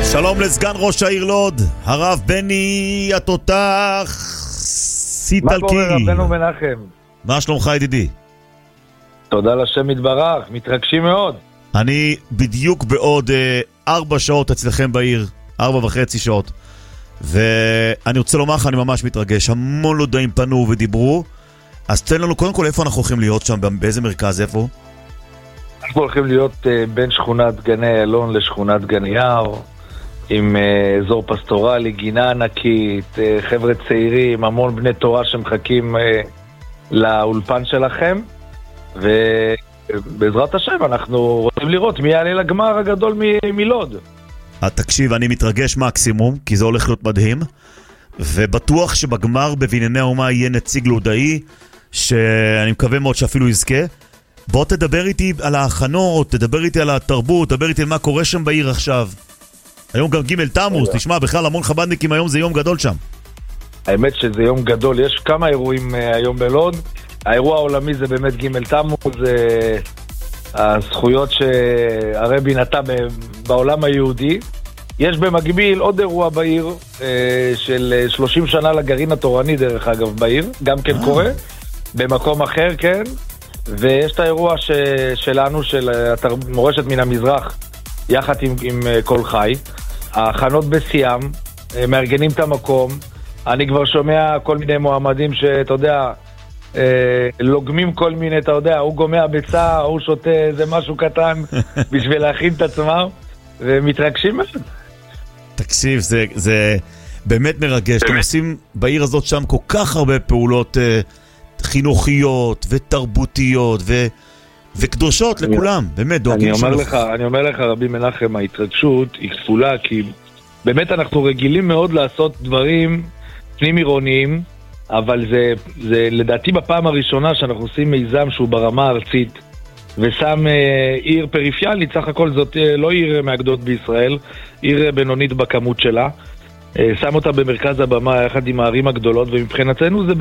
שלום לסגן ראש העיר לוד, הרב בני התותח סיטלקי. מה קורה רבנו מנחם? מה שלומך ידידי? תודה לשם יתברך, מתרגשים מאוד. אני בדיוק בעוד 4 שעות אצלכם בעיר, 4.5 שעות. ואני רוצה לומר לך, אני ממש מתרגש. המון לודאים פנו ודיברו. אז תן לנו קודם כל איפה אנחנו הולכים להיות שם, באיזה מרכז, איפה? אנחנו הולכים להיות בין שכונת גני אלון לשכונת גני יער, עם אזור פסטורלי, גינה ענקית, חבר'ה צעירים, המון בני תורה שמחכים לאולפן שלכם, ובעזרת השם אנחנו רוצים לראות מי יעלה לגמר הגדול מלוד. תקשיב, אני מתרגש מקסימום, כי זה הולך להיות מדהים, ובטוח שבגמר בבנייני האומה יהיה נציג לודאי, שאני מקווה מאוד שאפילו יזכה. בוא תדבר איתי על ההכנות, תדבר איתי על התרבות, תדבר איתי על מה קורה שם בעיר עכשיו. היום גם ג' תמוז, תשמע, בכלל המון חב"דניקים היום, זה יום גדול שם. האמת שזה יום גדול, יש כמה אירועים היום בלוד. האירוע העולמי זה באמת ג' תמוז, הזכויות שהרבי נתן בעולם היהודי. יש במקביל עוד אירוע בעיר של 30 שנה לגרעין התורני, דרך אגב, בעיר, גם כן קורה, במקום אחר, כן. ויש את האירוע שלנו, של מורשת מן המזרח, יחד עם כל חי. ההכנות בסיום, מארגנים את המקום. אני כבר שומע כל מיני מועמדים שאתה יודע, לוגמים כל מיני, אתה יודע, הוא גומע ביצה, הוא שותה איזה משהו קטן בשביל להכין את עצמם, ומתרגשים מאוד. תקשיב, זה באמת מרגש. אתם עושים בעיר הזאת שם כל כך הרבה פעולות חינוכיות ותרבותיות וקדושות לכולם, באמת דואגים שלך. אני אומר לך רבי מנחם, ההתרגשות היא כפולה, כי באמת אנחנו רגילים מאוד לעשות דברים פנים עירוניים, אבל זה לדעתי בפעם הראשונה שאנחנו עושים מיזם שהוא ברמה הארצית, ושם עיר פריפיאלית, סך הכל זאת לא עיר מהגדולות בישראל, עיר בינונית בכמות שלה, שם אותה במרכז הבמה יחד עם הערים הגדולות, ומבחינתנו זה